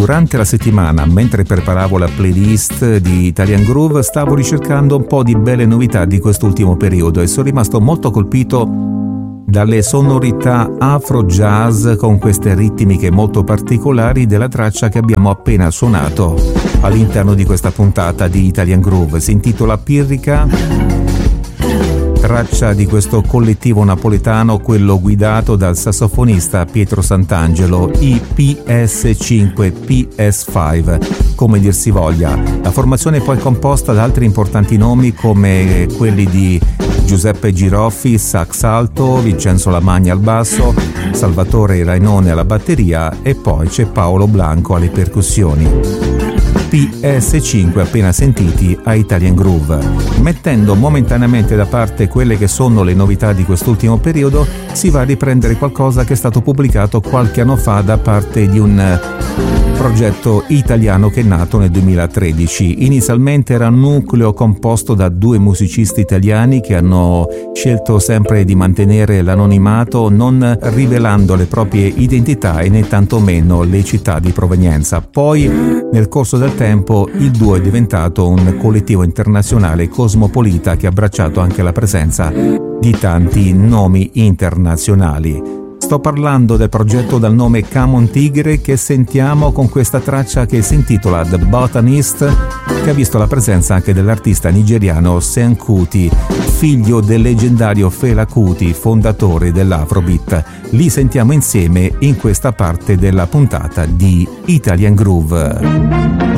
durante la settimana, mentre preparavo la playlist di Italian Groove, stavo ricercando un po' di belle novità di quest'ultimo periodo e sono rimasto molto colpito dalle sonorità afro-jazz con queste ritmiche molto particolari della traccia che abbiamo appena suonato all'interno di questa puntata di Italian Groove. Si intitola Pirrica, traccia di questo collettivo napoletano, quello guidato dal sassofonista Pietro Santangelo, i PS5 come dir si voglia. La formazione è poi composta da altri importanti nomi come quelli di Giuseppe Giroffi, sax alto, Vincenzo Lamagna al basso, Salvatore Rainone alla batteria e poi c'è Paolo Blanco alle percussioni. PS5 appena sentiti a Italian Groove. Mettendo momentaneamente da parte quelle che sono le novità di quest'ultimo periodo, si va a riprendere qualcosa che è stato pubblicato qualche anno fa da parte di un progetto italiano che è nato nel 2013. Inizialmente era un nucleo composto da 2 musicisti italiani che hanno scelto sempre di mantenere l'anonimato, non rivelando le proprie identità e né tantomeno le città di provenienza. Poi nel corso del tempo il duo è diventato un collettivo internazionale cosmopolita che ha abbracciato anche la presenza di tanti nomi internazionali. Sto parlando del progetto dal nome Camon Tigre che sentiamo con questa traccia che si intitola The Botanist, che ha visto la presenza anche dell'artista nigeriano Sean Kuti, figlio del leggendario Fela Kuti, fondatore dell'Afrobeat. Li sentiamo insieme in questa parte della puntata di Italian Groove.